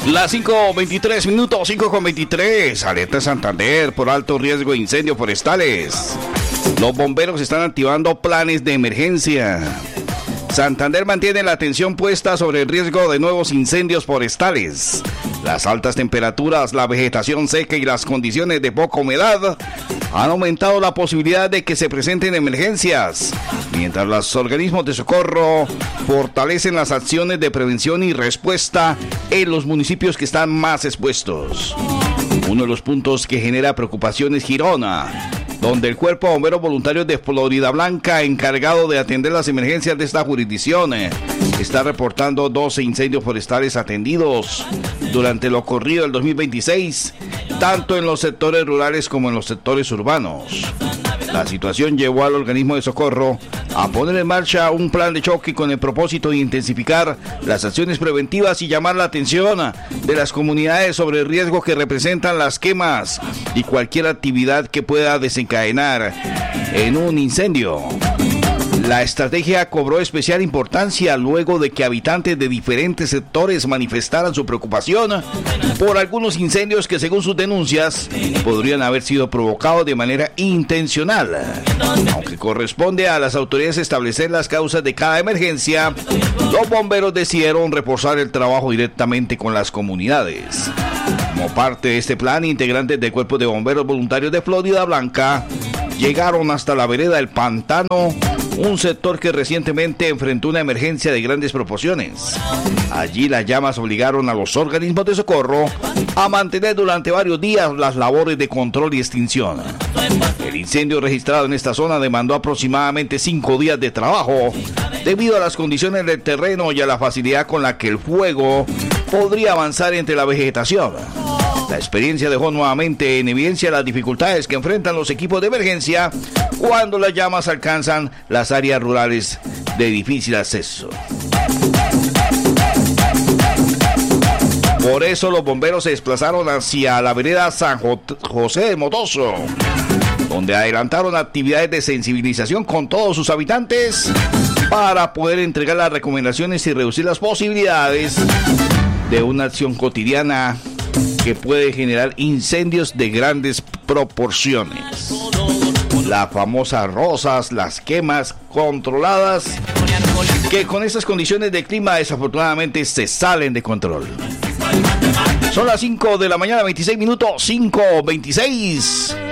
Las 5:23 minutos, 5:23. Alerta Santander por alto riesgo de incendios forestales. Los bomberos están activando planes de emergencia. Santander mantiene la atención puesta sobre el riesgo de nuevos incendios forestales. Las altas temperaturas, la vegetación seca y las condiciones de poca humedad han aumentado la posibilidad de que se presenten emergencias, mientras los organismos de socorro fortalecen las acciones de prevención y respuesta en los municipios que están más expuestos. Uno de los puntos que genera preocupación es Girona, donde el Cuerpo de Bomberos Voluntarios de Floridablanca, encargado de atender las emergencias de esta jurisdicción, está reportando 12 incendios forestales atendidos durante lo corrido del 2026, tanto en los sectores rurales como en los sectores urbanos. La situación llevó al organismo de socorro a poner en marcha un plan de choque con el propósito de intensificar las acciones preventivas y llamar la atención de las comunidades sobre el riesgo que representan las quemas y cualquier actividad que pueda desencadenar en un incendio. La estrategia cobró especial importancia luego de que habitantes de diferentes sectores manifestaran su preocupación por algunos incendios que, según sus denuncias, podrían haber sido provocados de manera intencional. Aunque corresponde a las autoridades establecer las causas de cada emergencia, los bomberos decidieron reforzar el trabajo directamente con las comunidades. Como parte de este plan, integrantes del Cuerpo de Bomberos Voluntarios de Floridablanca llegaron hasta la vereda El Pantano, un sector que recientemente enfrentó una emergencia de grandes proporciones. Allí las llamas obligaron a los organismos de socorro a mantener durante varios días las labores de control y extinción. El incendio registrado en esta zona demandó aproximadamente 5 días de trabajo debido a las condiciones del terreno y a la facilidad con la que el fuego podría avanzar entre la vegetación. La experiencia dejó nuevamente en evidencia las dificultades que enfrentan los equipos de emergencia cuando las llamas alcanzan las áreas rurales de difícil acceso. Por eso los bomberos se desplazaron hacia la vereda San José de Motoso, donde adelantaron actividades de sensibilización con todos sus habitantes para poder entregar las recomendaciones y reducir las posibilidades de una acción cotidiana que puede generar incendios de grandes proporciones. Las famosas rosas, las quemas controladas, que con estas condiciones de clima desafortunadamente se salen de control. Son las 5 de la mañana, 26 minutos, 5:26.